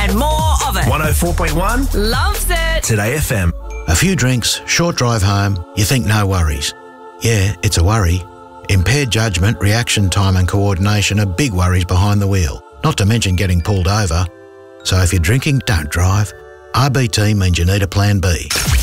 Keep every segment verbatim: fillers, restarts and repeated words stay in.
and more of it. one oh four point one Loves it. Today F M. A few drinks, short drive home, you think no worries. Yeah, it's a worry. Impaired judgment, reaction time and coordination are big worries behind the wheel, not to mention getting pulled over. So if you're drinking, don't drive. R B T means you need a plan B.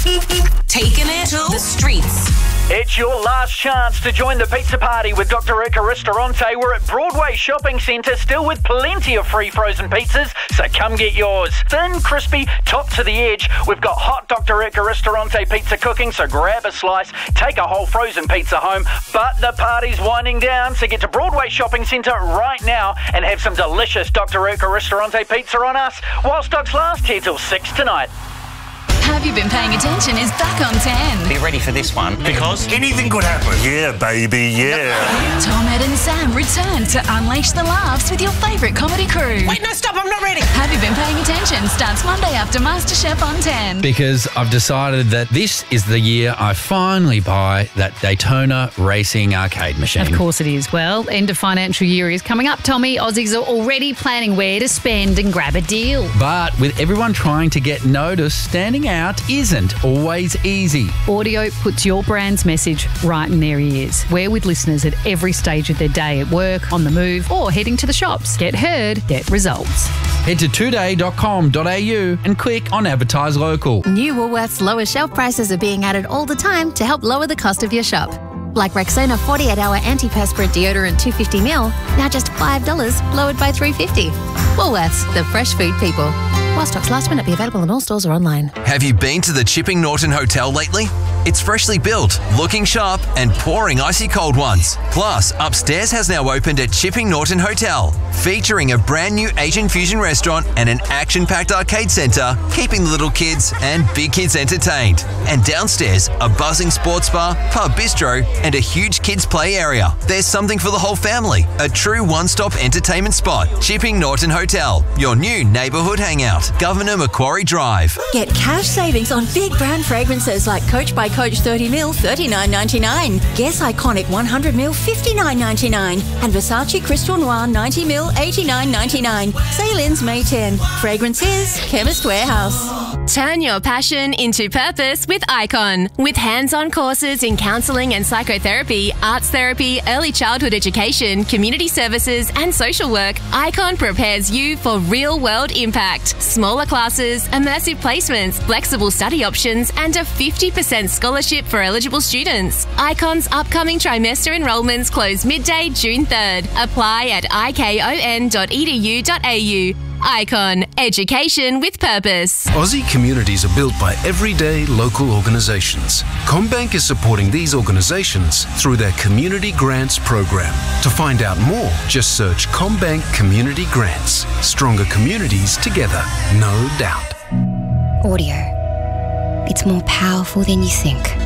Taking it to the streets. It's your last chance to join the pizza party with Doctor Oetker Ristorante. We're at Broadway Shopping Centre, still with plenty of free frozen pizzas, so come get yours. Thin, crispy, top to the edge. We've got hot Doctor Oetker Ristorante pizza cooking, so grab a slice, take a whole frozen pizza home. But the party's winding down, so get to Broadway Shopping Centre right now and have some delicious Doctor Oetker Ristorante pizza on us while stocks last here till six tonight. Have You Been Paying Attention is back on ten. Be ready for this one. Because anything could happen. Yeah, baby, yeah. Tom, Ed and Sam return to unleash the laughs with your favourite comedy crew. Wait, no, stop, I'm not ready. Have You Been Paying Attention starts Monday after MasterChef on ten. Because I've decided that this is the year I finally buy that Daytona Racing arcade machine. Of course it is. Well, end of financial year is coming up, Tommy. Aussies are already planning where to spend and grab a deal. But with everyone trying to get noticed, standing out isn't always easy. Audio puts your brand's message right in their ears. We're with listeners at every stage of their day, at work, on the move, or heading to the shops. Get heard, get results. Head to today dot com dot a u and click on Advertise Local. New Woolworths lower shelf prices are being added all the time to help lower the cost of your shop. Like Rexona forty-eight hour antiperspirant deodorant two hundred fifty milliliters, now just five dollars, lowered by three dollars fifty. Woolworths, the fresh food people. While stocks last, may not be available in all stores or online. Have you been to the Chipping Norton Hotel lately? It's freshly built, looking sharp and pouring icy cold ones. Plus, upstairs has now opened at Chipping Norton Hotel, featuring a brand new Asian fusion restaurant and an action-packed arcade centre, keeping the little kids and big kids entertained. And downstairs, a buzzing sports bar, pub bistro and a huge kids play area. There's something for the whole family. A true one-stop entertainment spot. Chipping Norton Hotel, your new neighbourhood hangout. Governor Macquarie Drive. Get cash savings on big brand fragrances like Coach by Coach thirty milliliters, thirty-nine ninety-nine. Guess Iconic one hundred milliliters, fifty-nine ninety-nine. And Versace Crystal Noir ninety milliliters, eighty-nine ninety-nine. Sale ends May tenth. Fragrances, Chemist Warehouse. Turn your passion into purpose with Icon. With hands-on courses in counselling and psychotherapy, arts therapy, early childhood education, community services and social work, Icon prepares you for real-world impact. Smaller classes, immersive placements, flexible study options and a fifty percent scholarship for eligible students. Icon's upcoming trimester enrolments close midday June third. Apply at icon dot e d u dot a u. Icon, education with purpose. Aussie communities are built by everyday local organisations. CommBank is supporting these organisations through their Community Grants program. To find out more, just search CommBank Community Grants. Stronger communities together, no doubt. Audio. It's more powerful than you think.